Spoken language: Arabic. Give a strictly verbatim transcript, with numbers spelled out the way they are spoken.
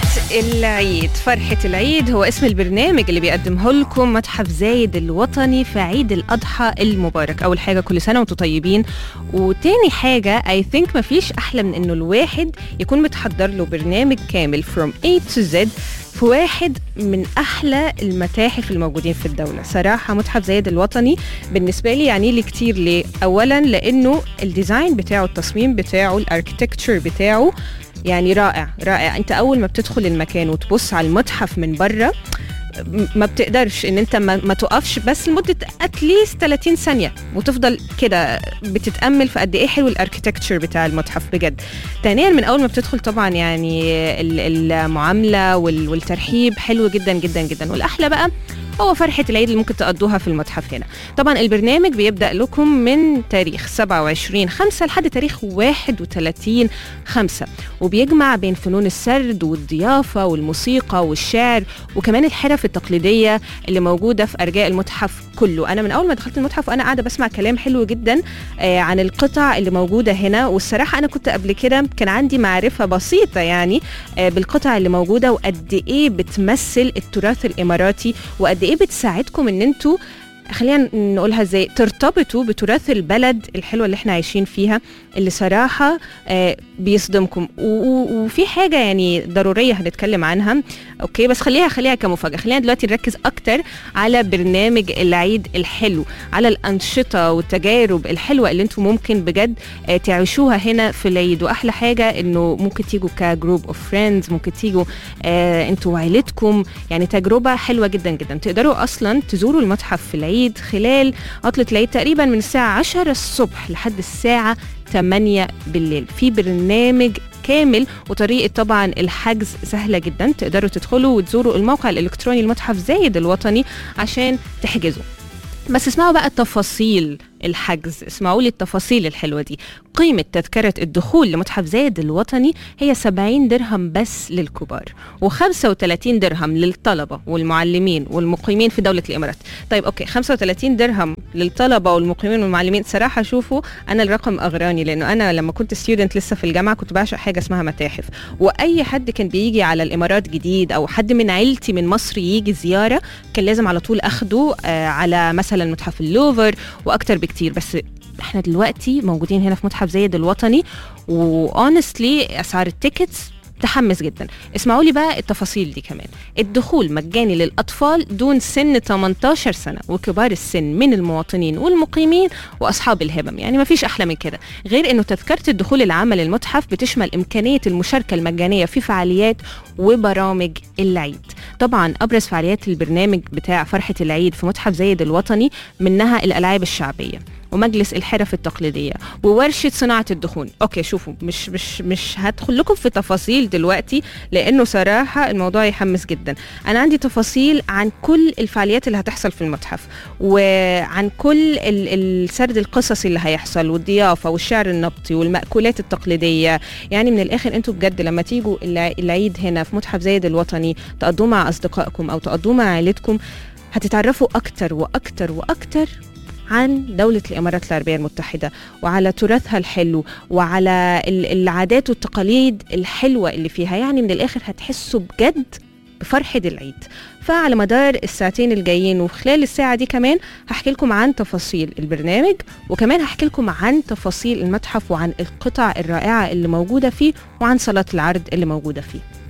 العيد. فرحة العيد هو اسم البرنامج اللي بيقدمه لكم متحف زايد الوطني في عيد الأضحى المبارك. أول حاجة كل سنة وانتم طيبين، وتاني حاجة I think مفيش أحلى من إنه الواحد يكون متحضر له برنامج كامل from A to Z في واحد من أحلى المتاحف الموجودين في الدولة. صراحة متحف زايد الوطني بالنسبة لي يعني لي كتير. ليه؟ أولاً لأنه الديزاين بتاعه، التصميم بتاعه، الاركتكتشر بتاعه يعني رائع رائع. انت اول ما بتدخل المكان وتبص على المتحف من بره ما بتقدرش ان انت ما, ما تقفش بس لمده اتليست ثلاثين ثانيه وتفضل كده بتتامل في قد ايه حلو الاركتكتشر بتاع المتحف بجد. ثانيا من اول ما بتدخل طبعا يعني المعامله والترحيب حلو جدا جدا جدا. والاحلى بقى هو فرحة العيد اللي ممكن تقضوها في المتحف هنا. طبعا البرنامج بيبدأ لكم من تاريخ سبعة وعشرين خمسة لحد تاريخ واحد وثلاثين خمسة، وبيجمع بين فنون السرد والضيافة والموسيقى والشعر وكمان الحرف التقليدية اللي موجودة في أرجاء المتحف كله. أنا من أول ما دخلت المتحف وأنا قاعدة بسمع كلام حلو جدا آه عن القطع اللي موجودة هنا، والصراحة أنا كنت قبل كده كان عندي معرفة بسيطة يعني آه بالقطع اللي موجودة وقد إيه بتمثل التراث الإماراتي وقد ايه بتساعدكم ان انتوا خلينا نقولها ازاي ترتبطوا بتراث البلد الحلوه اللي احنا عايشين فيها، اللي صراحه آه بيصدمكم. وفي حاجه يعني ضروريه هنتكلم عنها اوكي، بس خليها خليها كمفاجاه. خلينا دلوقتي نركز اكتر على برنامج العيد الحلو، على الانشطه والتجارب الحلوه اللي انتم ممكن بجد آه تعيشوها هنا في العيد. واحلى حاجه انه ممكن تيجوا كجروب اوف فريندز، ممكن تيجوا آه انتوا وعيلتكم، يعني تجربه حلوه جدا جدا. تقدروا اصلا تزوروا المتحف في العيد خلال عطلة العيد تقريبا من الساعة عشرة الصبح لحد الساعة ثمانية بالليل. في برنامج كامل وطريقة طبعا الحجز سهلة جدا. تقدروا تدخلوا وتزوروا الموقع الإلكتروني المتحف زايد الوطني عشان تحجزوا. بس اسمعوا بقى تفاصيل الحجز، اسمعوا لي التفاصيل الحلوة دي. قيمة تذكرة الدخول لمتحف زايد الوطني هي سبعين درهم بس للكبار وخمسة وثلاثين درهم للطلبة والمعلمين والمقيمين في دولة الإمارات. طيب أوكي، خمسة وثلاثين درهم للطلبة والمقيمين والمعلمين. صراحة شوفوا أنا الرقم أغراني، لأنه أنا لما كنت ستودنت لسه في الجامعة كنت بعشق حاجة اسمها متاحف، وأي حد كان بيجي على الإمارات جديد أو حد من عيلتي من مصر يجي زيارة كان لازم على طول أخده آه على مثلا متحف اللوفر وأكتر بكتير. بس احنا دلوقتي موجودين هنا في متحف زايد الوطني وانستلي اسعار التيكتس تحمس جدا. اسمعوا لي بقى التفاصيل دي كمان. الدخول مجاني للأطفال دون سن ثمانية عشر سنة وكبار السن من المواطنين والمقيمين وأصحاب الهبم، يعني ما فيش أحلى من كده. غير أنه تذكرة الدخول العامة للمتحف بتشمل إمكانية المشاركة المجانية في فعاليات وبرامج العيد. طبعا أبرز فعاليات البرنامج بتاع فرحة العيد في متحف زايد الوطني منها الألعاب الشعبية ومجلس الحرف التقليدية وورشة صناعة الدخون. اوكي شوفوا، مش مش مش هدخل لكم في تفاصيل دلوقتي لانه صراحة الموضوع يحمس جدا. انا عندي تفاصيل عن كل الفعاليات اللي هتحصل في المتحف وعن كل السرد القصصي اللي هيحصل والضيافة والشعر النبطي والمأكولات التقليدية. يعني من الاخر انتوا بجد لما تيجوا العيد هنا في متحف زايد الوطني تقضوه مع اصدقائكم او تقضوه مع عائلتكم هتتعرفوا اكتر واكتر واكتر عن دولة الإمارات العربية المتحدة وعلى تراثها الحلو وعلى العادات والتقاليد الحلوة اللي فيها. يعني من الآخر هتحسوا بجد بفرحة العيد. فعلى مدار الساعتين الجايين وخلال الساعة دي كمان هحكي لكم عن تفاصيل البرنامج، وكمان هحكي لكم عن تفاصيل المتحف وعن القطع الرائعة اللي موجودة فيه وعن صالات العرض اللي موجودة فيه.